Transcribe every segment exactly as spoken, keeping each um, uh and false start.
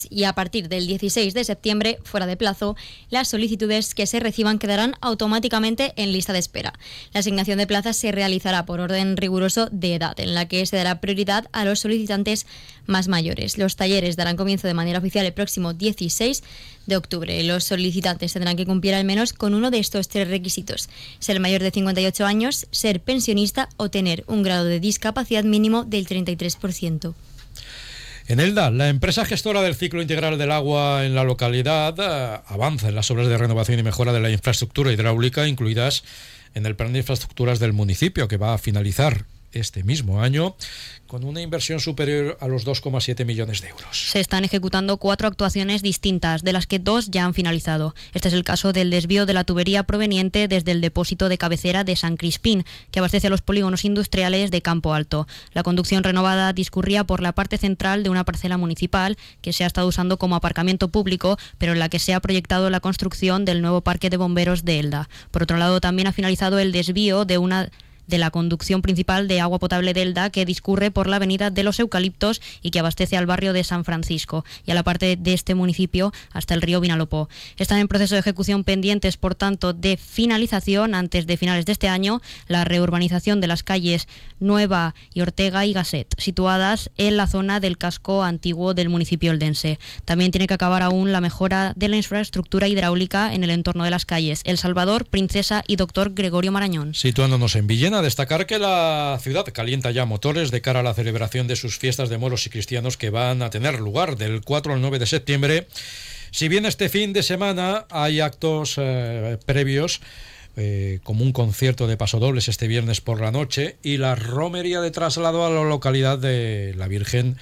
Y a partir del dieciséis de septiembre, fuera de plazo, las solicitudes que se reciban quedarán automáticamente en lista de espera. La asignación de plazas se realizará por orden riguroso de edad, en la que se dará prioridad a los solicitantes más mayores. Los talleres darán comienzo de manera oficial el próximo dieciséis de octubre. Los solicitantes tendrán que cumplir al menos con uno de estos tres requisitos: ser mayor de cincuenta y ocho años, ser pensionista o tener un grado de discapacidad mínimo del treinta y tres por ciento. En Elda, la empresa gestora del ciclo integral del agua en la localidad eh, avanza en las obras de renovación y mejora de la infraestructura hidráulica incluidas en el plan de infraestructuras del municipio, que va a finalizar este mismo año con una inversión superior a los dos coma siete millones de euros. Se están ejecutando cuatro actuaciones distintas, de las que dos ya han finalizado. Este es el caso del desvío de la tubería proveniente desde el depósito de cabecera de San Crispín, que abastece a los polígonos industriales de Campo Alto. La conducción renovada discurría por la parte central de una parcela municipal que se ha estado usando como aparcamiento público, pero en la que se ha proyectado la construcción del nuevo parque de bomberos de Elda. Por otro lado, también ha finalizado el desvío de una de la conducción principal de agua potable de Elda, que discurre por la avenida de los Eucaliptos y que abastece al barrio de San Francisco y a la parte de este municipio hasta el río Vinalopó. Están en proceso de ejecución pendientes, por tanto, de finalización antes de finales de este año, la reurbanización de las calles Nueva y Ortega y Gasset, situadas en la zona del casco antiguo del municipio eldense. También tiene que acabar aún la mejora de la infraestructura hidráulica en el entorno de las calles El Salvador, Princesa y Doctor Gregorio Marañón. Situándonos en Villena, destacar que la ciudad calienta ya motores de cara a la celebración de sus fiestas de moros y cristianos, que van a tener lugar del cuatro al nueve de septiembre. Si bien este fin de semana hay actos eh, previos, eh, como un concierto de pasodobles este viernes por la noche y la romería de traslado a la localidad de la Virgen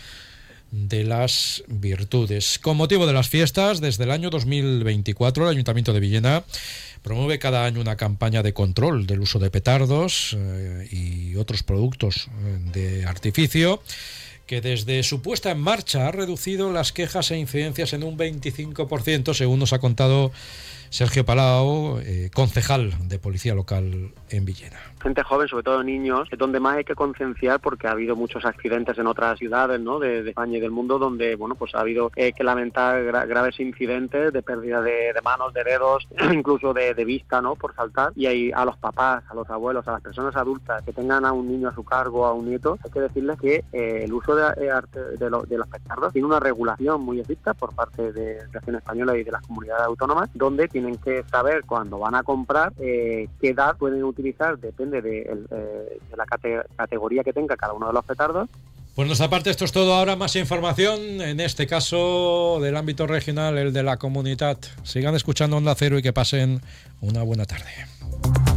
de las Virtudes. Con motivo de las fiestas, desde el año dos mil veinticuatro, el Ayuntamiento de Villena promueve cada año una campaña de control del uso de petardos eh, y otros productos eh, de artificio, que desde su puesta en marcha ha reducido las quejas e incidencias en un veinticinco por ciento, según nos ha contado Sergio Palau, eh, concejal de Policía Local en Villena. Gente joven, sobre todo niños, es donde más hay que concienciar, porque ha habido muchos accidentes en otras ciudades, ¿no?, de, de España y del mundo, donde, bueno, pues ha habido eh, que lamentar gra- graves incidentes de pérdida de, de manos, de dedos, incluso de, de vista, ¿no?, por saltar. Y ahí a los papás, a los abuelos, a las personas adultas que tengan a un niño a su cargo, a un nieto, hay que decirles que eh, el uso de, de, de, lo, de los petardos tiene una regulación muy estricta por parte de la Nación Española y de las comunidades autónomas, donde tienen que saber cuando van a comprar eh, qué edad pueden utilizar, depende de, el, eh, de la cate- categoría que tenga cada uno de los petardos. Por nuestra parte, esto es todo. Ahora más información, en este caso del ámbito regional, el de la comunidad. Sigan escuchando Onda Cero y que pasen una buena tarde.